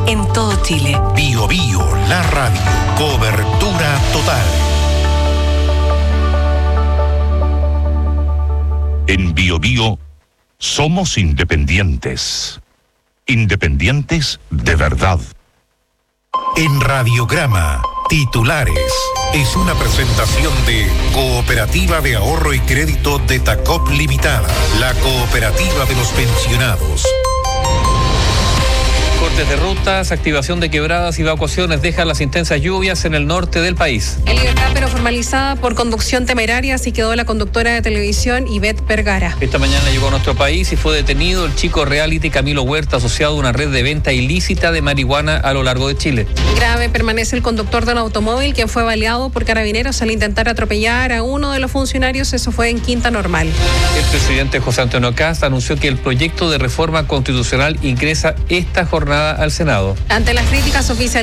en todo Chile. Bio Bio, la radio. Cobertura total. En Bio Bio somos independientes. Independientes de verdad. En Radiograma, titulares. Es una presentación de Cooperativa de Ahorro y Crédito de Tacop Limitada, la cooperativa de los pensionados. Cortes de rutas, activación de quebradas y evacuaciones dejan las intensas lluvias en el norte del país. En libertad pero formalizada por conducción temeraria, así quedó la conductora de televisión Ivette Vergara. Esta mañana llegó a nuestro país y fue detenido el chico reality Camilo Huerta, asociado a una red de venta ilícita de marihuana a lo largo de Chile. Grave permanece el conductor de un automóvil quien fue baleado por carabineros al intentar atropellar a uno de los funcionarios. Eso fue en Quinta Normal. El presidente José Antonio Kast anunció que el proyecto de reforma constitucional ingresa esta jornada al Senado. Ante las críticas oficiales